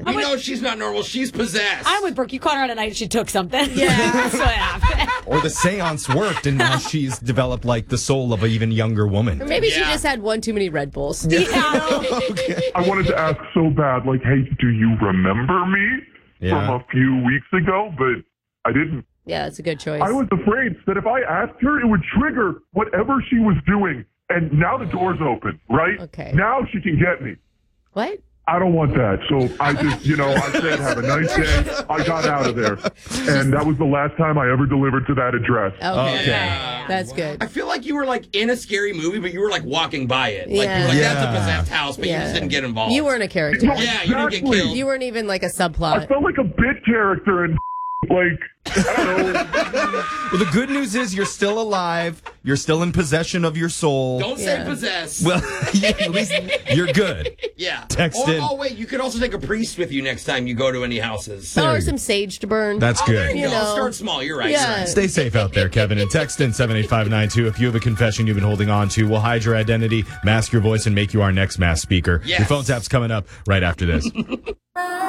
We know she's not normal. She's possessed. I'm with Brooke. You caught her on a night and she took something. Yeah. That's what happened. Or the seance worked, and now she's developed like the soul of an even younger woman. Or maybe she just had one too many Red Bulls. Yeah. I wanted to ask so bad, like, hey, do you remember me from a few weeks ago? But I didn't. Yeah, that's a good choice. I was afraid that if I asked her, it would trigger whatever she was doing. And now the door's open, right? Okay. Now she can get me. What? I don't want that. So I just, I said, have a nice day. I got out of there. And that was the last time I ever delivered to that address. Okay. Yeah. That's good. I feel like you were like in a scary movie, but you were like walking by it. Like, Yeah. you were like, that's a Yeah. possessed house, but you just didn't get involved. You weren't a character. No, Yeah, you didn't get exactly. killed. You weren't even like a I subplot. felt like a bit character and like, I don't know. Well, the good news is you're still alive. You're still in possession of your soul. Don't say Yeah. possessed. Well, at least you're good. yeah. text in. Oh, wait, you could also take a priest with you next time you go to any houses. Or some sage to burn. That's Oh, there good. you You go. know. Start small. You're right. Yeah. You're right. Stay safe out there, Kevin, and text in 78592 if you have a confession you've been holding on to. We'll hide your identity, mask your voice, and make you our next mass speaker. Yes. Your phone tap's coming up right after this.